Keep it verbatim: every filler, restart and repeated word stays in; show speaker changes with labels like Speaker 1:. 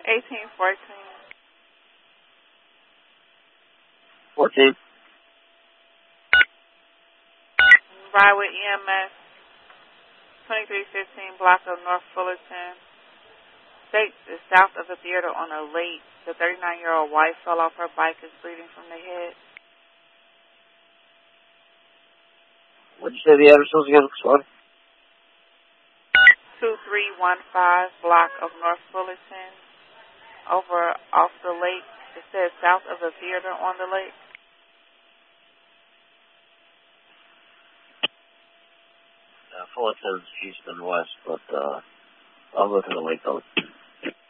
Speaker 1: eighteen fourteen.
Speaker 2: fourteen.
Speaker 1: Broward E M S, twenty-three fifteen block of North Fullerton. States is south of the theater on a lake. The thirty-nine-year-old wife fell off her bike, is bleeding from the head.
Speaker 2: What did you say the address was again, Squad?
Speaker 1: two three one five block of North Fullerton, over off the lake. It says south of the theater on the lake.
Speaker 2: Uh, Fullerton's east and west, but uh, I'll go to the lake though.